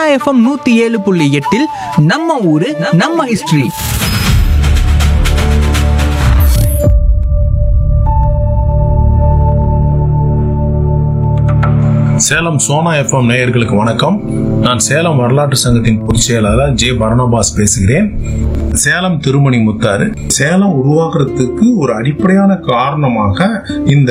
FM 107.8 நம்ம ஊரு நம்ம ஹிஸ்டரி. சேலம் சோனா எஃப்எம் நேயர்களுக்கு வணக்கம். நான் சேலம் வரலாற்று சங்கத்தின் பொதுச் செயலாளர் ஜே பரணபாஸ் பேசுகிறேன். சேலம் திருமணி முத்தாறு சேலம் உருவாக்குறதுக்கு ஒரு அடிப்படையான காரணமாக இந்த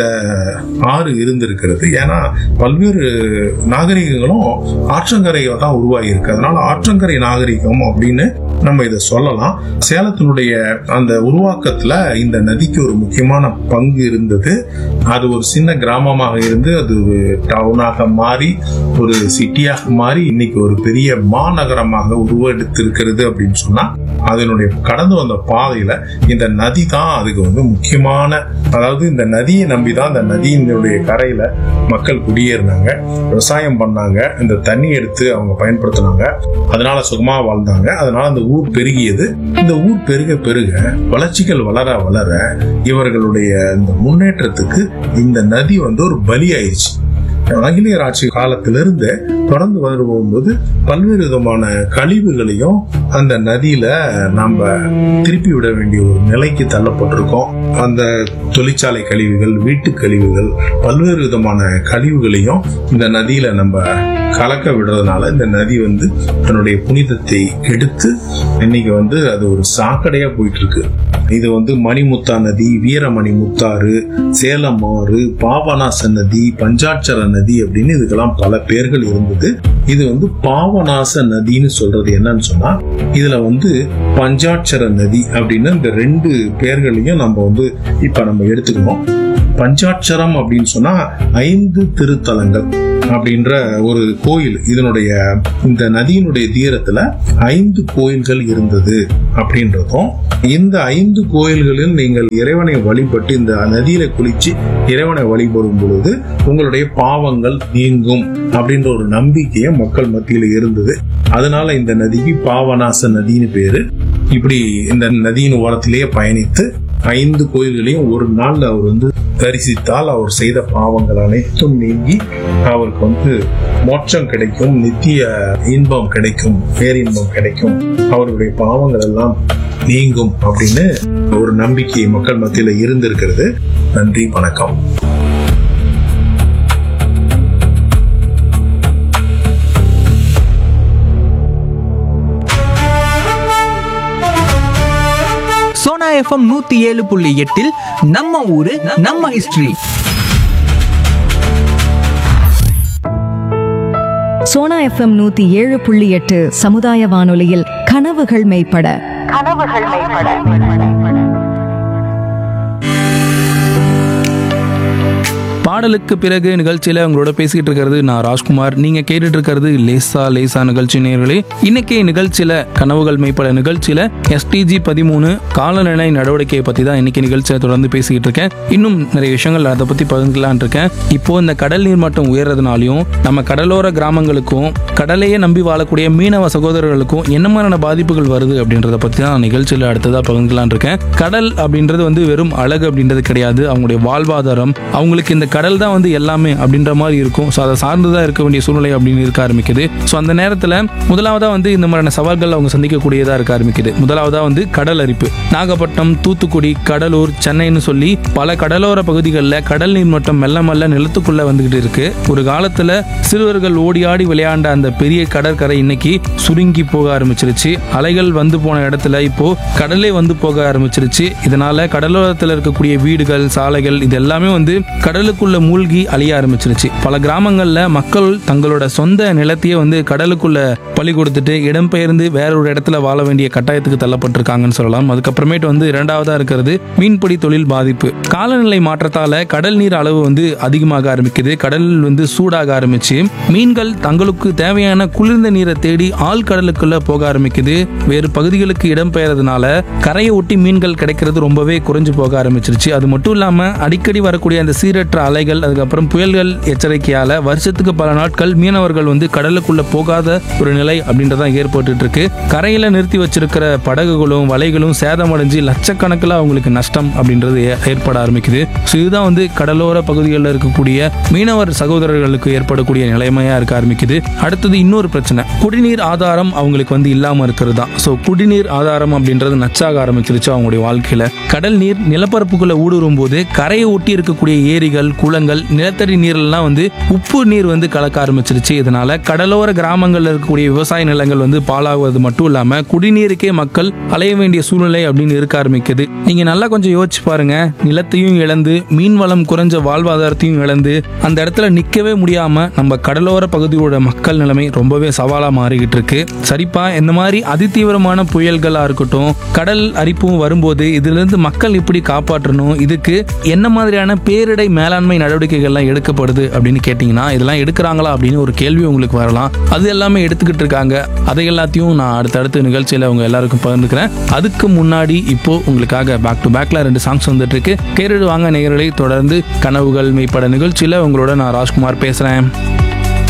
ஆறு இருந்திருக்கிறது. ஏன்னா பல்வேறு நாகரிகங்களும் ஆற்றங்கரையில தான் உருவாகி இருக்கு. அதனால ஆற்றங்கரை நாகரிகம் அப்படின்னு நம்ம இதை சொல்லலாம். சேலத்தினுடைய அந்த உருவாக்கத்துல இந்த நதிக்கு ஒரு முக்கியமான பங்கு இருந்தது. அது ஒரு சின்ன கிராமமாக இருந்து அது டவுனாக மாறி ஒரு சிட்டியாக மாறி இன்னைக்கு ஒரு பெரிய மாநகரமாக உருவெடுத்திருக்கிறது அப்படின்னு சொன்னா அதனுடைய கடந்து வந்த பாதையில இந்த நதி தான் அதுக்கு முக்கியமான, அதாவது இந்த நதியை நம்பிதான் அந்த நதியினுடைய கரையில மக்கள் குடியேறினாங்க, விவசாயம் பண்ணாங்க, இந்த தண்ணி எடுத்து அவங்க பயன்படுத்தினாங்க, அதனால சுகமா வாழ்ந்தாங்க. அதனால அந்த ஊர் பெருகியது. இந்த ஊர் பெருக பெருக வளர்ச்சிகள் வளர வளர இவர்களுடைய இந்த முன்னேற்றத்துக்கு இந்த நதி ஒரு பலி ஆயிடுச்சு. ஆங்கிலேயர் ஆட்சி காலத்திலிருந்து தொடர்ந்து வரும்போது பல்வேறு விதமான கழிவுகளையும் அந்த நதியில நாம திருப்பி விட வேண்டிய ஒரு நிலைக்கு தள்ளப்பட்டிருக்கோம். அந்த தொழிற்சாலை கழிவுகள், வீட்டு கழிவுகள், பல்வேறு விதமான கழிவுகளையும் இந்த நதியில நம்ம கலக்க விடுறதுனால இந்த நதி தன்னுடைய புனிதத்தை எடுத்து இன்னைக்கு அது ஒரு சாக்கடையா போயிட்டு இருக்கு. இது மணிமுத்தா நதி, வீரமணி முத்தாறு, சேலம் ஆறு, பாபநாச நதி, பஞ்சாட்சர நதி அப்படின்னு இதுக்கெல்லாம் பல பேர்கள் இருந்தது. இது பாவநாச நதின்னு சொல்றது என்னன்னு சொன்னா இதுல பஞ்சாட்சர நதி அப்படின்னு இந்த ரெண்டு பேர்களையும் நம்ம இப்ப நம்ம எடுத்துக்கணும். பஞ்சாட்சரம் அப்படின்னு சொன்னா 5 திருத்தலங்கள் அப்படின்ற ஒரு கோயில். இதனுடைய இந்த நதியினுடைய தீரத்துல 5 கோயில்கள் இருந்தது அப்படின்றதும், இந்த 5 கோயில்களில் நீங்கள் இறைவனை வழிபட்டு இந்த நதியில குளிச்சு இறைவனை வழிபடும் பொழுது உங்களுடைய பாவங்கள் நீங்கும் அப்படின்ற ஒரு நம்பிக்கையை மக்கள் மத்தியில இருந்தது. அதனால இந்த நதிக்கு பாவநாச நதினு பேரு. இப்படி இந்த நதியின் ஓரத்திலேயே பயணித்து 5 கோயில்களையும் ஒரு நாள்ல அவர் தரிசித்தால் அவர் செய்த பாவங்கள் அனைத்தும் நீங்கி அவருக்கு மோட்சம் கிடைக்கும், நித்திய இன்பம் கிடைக்கும், பேரின்பம் கிடைக்கும், அவருடைய பாவங்கள் எல்லாம் நீங்கும் அப்படின்னு ஒரு நம்பிக்கை மக்கள் மத்தியில இருந்திருக்கிறது. நன்றி, வணக்கம். சோனா எஃப்எம் 107.8 நம்ம ஊரு நம்ம ஹிஸ்டரி. சோனா எஃப்எம் 107.8 சமுதாய வானொலியில் கனவுகள் மெய்ப்பட. பாடலுக்கு பிறகு நிகழ்ச்சியில உங்களோட பேசிக்கிட்டு இருக்கிறது நான் ராஜ்குமார். நீங்க கேட்டுட்டு இருக்கிறது லேசா நிகழ்ச்சி நேயர்களே. இன்னைக்கு நிகழ்ச்சியில கனவுகள் மெய்ப்பட நிகழ்ச்சியில SDG 13 காலநிலை நடவடிக்கையை பத்தி தான் இன்னைக்கு நிகழ்ச்சியை தொடர்ந்து பேசிக்கிட்டு இருக்கேன். இன்னும் நிறைய விஷயங்கள் அதை பத்தி பகிர்ந்துக்கலான் இருக்கேன். இப்போ இந்த கடல் நீர் மட்டம் உயர்றதுனாலையும் நம்ம கடலோர கிராமங்களுக்கும் கடலையே நம்பி வாழக்கூடிய மீனவ சகோதரர்களுக்கும் என்ன மாதிரியான பாதிப்புகள் வருது அப்படின்றத பத்தி தான் நிகழ்ச்சியில அடுத்ததா பகிர்ந்துக்கலான் இருக்கேன். கடல் அப்படின்றது வெறும் அழகு அப்படின்றது கிடையாது. அவங்களுடைய வாழ்வாதாரம், அவங்களுக்கு இந்த கடல் தான் எல்லாமே அப்படின்ற மாதிரி இருக்கும். ஸோ அதை சார்ந்துதான் இருக்க வேண்டிய சூழ்நிலை அப்படின்னு இருக்க ஆரம்பிக்குது. ஸோ அந்த நேரத்தில் முதலாவதா இந்த மாதிரியான சவால்கள் அவங்க சந்திக்கக்கூடியதா இருக்க ஆரம்பிக்குது. முதலாவதா கடல் அரிப்பு. நாகப்பட்டினம், தூத்துக்குடி, கடலூர், சென்னைன்னு சொல்லி பல கடலோர பகுதிகளில் கடல் நீர் மட்டம் மெல்ல மெல்ல நிலத்துக்குள்ள வந்துகிட்டு இருக்கு. ஒரு காலத்துல சிறுவர்கள் ஓடி ஆடி விளையாண்ட அந்த பெரிய கடற்கரை இன்னைக்கு சுருங்கி போக ஆரம்பிச்சிருச்சு. அலைகள் போன இடத்துல இப்போ கடலே போக ஆரம்பிச்சிருச்சு. இதனால கடலோரத்தில் இருக்கக்கூடிய வீடுகள், சாலைகள் இது எல்லாமே கடலுக்குள்ள மூழ்கி அழிய ஆரம்பிச்சிருச்சு. பல கிராமங்கள்ல மக்கள் தங்களோட சொந்த நிலத்தையே கடலுக்குள்ள பலி கொடுத்துட்டு இடம்பெயர்ந்து வேற ஒரு இடத்துல வாழ வேண்டிய கட்டாயத்துக்கு தள்ளப்பட்டிருக்காங்கன்னு சொல்லலாம். அதுக்கப்புறமேட்டு இரண்டாவதா இருக்கிறது மீன்பிடி தொழில் பாதிப்பு. காலநிலை மாற்றத்தால கடல் நீர் அளவு அதிகமாக ஆரம்பிக்குது. கடல் சூடாக ஆரம்பிச்சு மீன்கள் தங்களுக்கு தேவையான குளிர்ந்த நீரை தேடி ஆழ்கடலுக்குள்ள போக ஆரம்பிக்குது. வேறு பகுதிகளுக்கு இடம்பெயர்றதுனால கரையை ஒட்டி மீன்கள் கிடைக்கிறது ரொம்பவே குறைஞ்சு போக ஆரம்பிச்சிருச்சு. அது மட்டும் இல்லாம அடிக்கடி வரக்கூடிய அந்த சீரற்ற அலைகள், அலைகள் அதுக்கப்புறம் புயல்கள் எச்சரிக்கையால வருஷத்துக்கு பல நாட்கள் மீனவர்கள் வந்து கடலுக்குள்ள போகாத ஒரு நிலை அப்படின்றதான் ஏற்பட்டு இருக்கு. கரையில நிறுத்தி வச்சிருக்கிற படகுகளும் வலைகளும் சேதமடைஞ்சு லட்சக்கணக்கில் அவங்களுக்கு நஷ்டம் அப்படின்றது ஏற்பட ஆரம்பிக்குது. ஸோ இதுதான் வந்து கடலோர பகுதிகளில் இருக்கக்கூடிய மீனவர் சகோதரர்களுக்கு ஏற்படக்கூடிய நிலைமையா இருக்க ஆரம்பிக்குது. அடுத்தது இன்னொரு பிரச்சனை, குடிநீர் ஆதாரம் அவங்களுக்கு வந்து இல்லாம இருக்கிறது தான். ஸோ குடிநீர் ஆதாரம் அப்படின்றது நச்சாக ஆரம்பிச்சிருச்சு அவங்களுடைய வாழ்க்கையில. கடல் நீர் நிலப்பரப்புக்குள்ள ஊடுருவும் போது கரையை ஒட்டி இருக்கக்கூடிய ஏரிகள் குளங்கள் நிலத்தடி நீர்லாம் வந்து உப்பு நீர் வந்து கலக்க ஆரம்பிச்சிருச்சு. இதனால கடலோர கிராமங்கள்ல இருக்கக்கூடிய விவசாய நிலங்கள் வந்து பாழாகுவது மட்டும் இல்லாம குடிநீருக்கே மக்கள் அலைய வேண்டிய சூழ்நிலை அப்படின்னு இருக்க ஆரம்பிக்குது. நீங்க நல்லா கொஞ்சம் யோசிச்சு பாருங்க, நிலத்தையும் இழந்து மீன் வளம் குறைஞ்ச வாழ்வாதாரத்தையும் இழந்து அந்த இடத்துல நிக்கவே முடியாம நம்ம கடலோர பகுதியோட மக்கள் நிலைமை ரொம்பவே சவாலா மாறிக்கிட்டு இருக்கு. சரிப்பா, இந்த மாதிரி அதிதீவிரமான புயல்களா இருக்கட்டும், கடல் அரிப்பும் வரும்போது இதுல இருந்து மக்கள் இப்படி காப்பாற்றணும், இதுக்கு என்ன மாதிரியான பேரிடை மேலாண்மை நடவடிக்கைகள்லாம் எடுக்கப்படுது அப்படின்னு கேட்டீங்கன்னா இதெல்லாம் எடுக்கிறாங்களா அப்படின்னு ஒரு கேள்வி உங்களுக்கு வரலாம். அது எல்லாமே எடுத்துக்கிட்டு இருக்காங்க. அதை எல்லாத்தையும் நான் அடுத்தடுத்த நிகழ்ச்சியில உங்க எல்லாருக்கும் பகிர்ந்துக்கிறேன். அதுக்கு முன்னாடி இப்போ உங்களுக்காக பேக் டு பேக்ல 2 சாங்ஸ் வந்துட்டு இருக்கு. கேட்டுட்டு வாங்க நேயர்களை. தொடர்ந்து கனவுகள் மெய்ப்பட நிகழ்ச்சியில உங்களோட நான் ராஜ்குமார் பேசுறேன்.